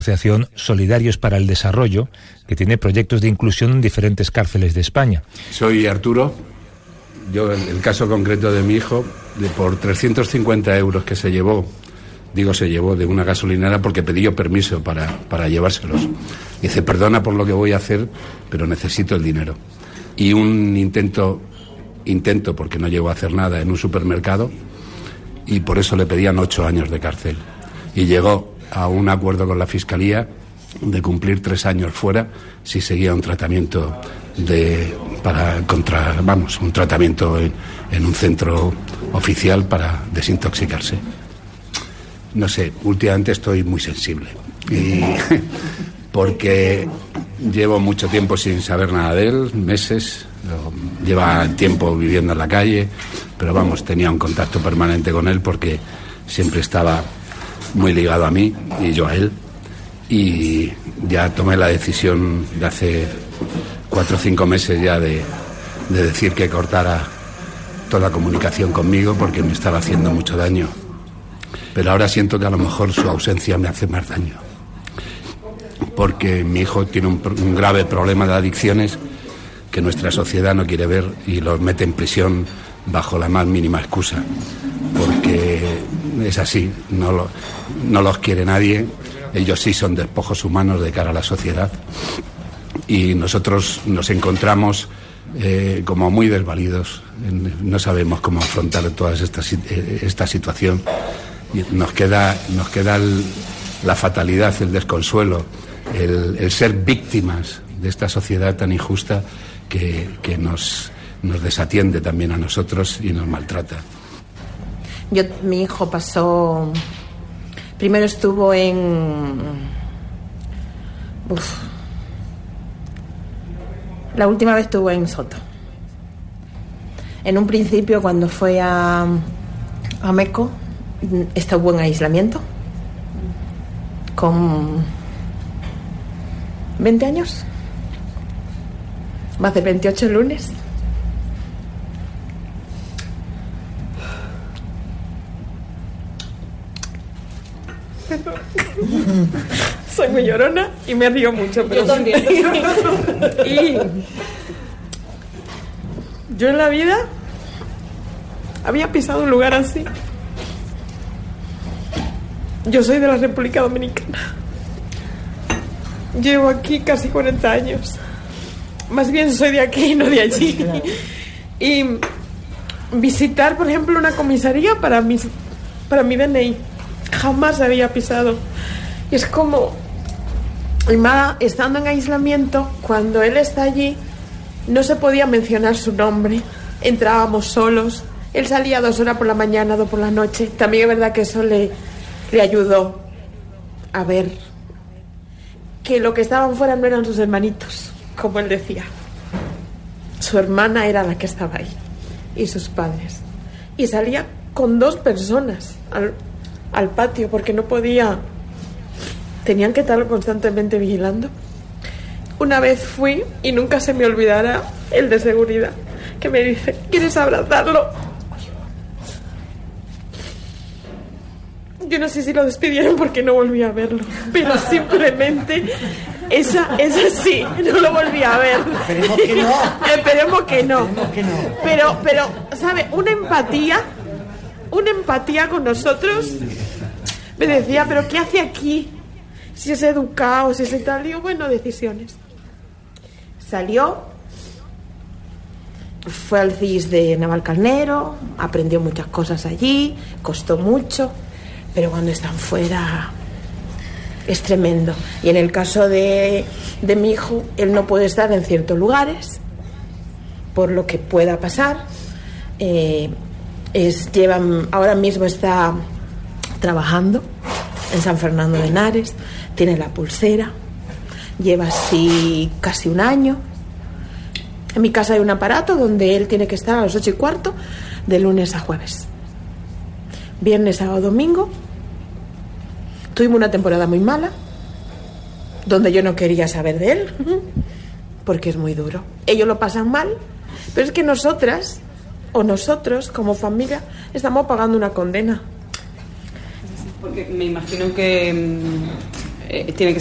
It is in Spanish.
Asociación Solidarios para el Desarrollo, que tiene proyectos de inclusión en diferentes cárceles de España. Soy Arturo. Yo, el caso concreto de mi hijo, por 350 euros que se llevó de una gasolinera, porque pedí yo permiso para llevárselos. Dice, perdona por lo que voy a hacer, pero necesito el dinero. Y un intento, porque no llegó a hacer nada, en un supermercado, y por eso le pedían 8 años de cárcel. Y llegó a un acuerdo con la Fiscalía de cumplir 3 años fuera si seguía un tratamiento un tratamiento en un centro oficial para desintoxicarse. No sé, últimamente estoy muy sensible porque llevo mucho tiempo sin saber nada de él, meses, lleva tiempo viviendo en la calle, pero tenía un contacto permanente con él porque siempre estaba muy ligado a mí y yo a él, y ya tomé la decisión de hace 4 o 5 meses ya de decir que cortara toda comunicación conmigo porque me estaba haciendo mucho daño, pero ahora siento que a lo mejor su ausencia me hace más daño, porque mi hijo tiene un grave problema de adicciones que nuestra sociedad no quiere ver y los mete en prisión bajo la más mínima excusa, porque es así, no los quiere nadie, ellos sí son despojos humanos de cara a la sociedad, y nosotros nos encontramos como muy desvalidos, no sabemos cómo afrontar toda esta situación, y nos queda la fatalidad, el desconsuelo, el ser víctimas de esta sociedad tan injusta que nos desatiende también a nosotros y nos maltrata. Mi hijo pasó... Primero estuvo la última vez estuvo en Soto. En un principio, cuando fue a Meco, estuvo en aislamiento con 20 años. Más de 28 lunes. Soy muy llorona y me río mucho, pero... Yo también. Y yo en la vida había pisado un lugar así. Yo soy de la República Dominicana. Llevo aquí casi 40 años. Más bien soy de aquí, no de allí. Claro. Y visitar, por ejemplo, una comisaría para mi DNI. Jamás había pisado. Y es como, estando en aislamiento, cuando él está allí, no se podía mencionar su nombre. Entrábamos solos. Él salía 2 horas por la mañana, 2 por la noche. También es verdad que eso le ayudó a ver que lo que estaban fuera no eran sus hermanitos, como él decía. Su hermana era la que estaba ahí y sus padres. Y salía con 2 personas al patio porque no podía, tenían que estarlo constantemente vigilando. Una vez fui y nunca se me olvidará el de seguridad que me dice, ¿quieres abrazarlo? Yo no sé si lo despidieron porque no volví a verlo, pero simplemente esa sí, no lo volví a ver. Esperemos que no. Esperemos que no. Esperemos que no. Pero, ¿sabe? Una empatía con nosotros. Me decía, ¿pero qué hace aquí? Si es educado, si es tal. Digo, bueno, decisiones. Salió, fue al CIS de Navalcarnero, aprendió muchas cosas allí, costó mucho, pero cuando están fuera es tremendo. Y en el caso de mi hijo, él no puede estar en ciertos lugares por lo que pueda pasar. Ahora mismo está trabajando en San Fernando de Henares, tiene la pulsera, lleva así casi 1 año. En mi casa hay un aparato donde él tiene que estar a las 8:15 de lunes a jueves. Viernes, sábado, domingo. Tuvimos una temporada muy mala, donde yo no quería saber de él, porque es muy duro. Ellos lo pasan mal, pero es que nosotras, o nosotros, como familia, estamos pagando una condena. Porque me imagino que tiene que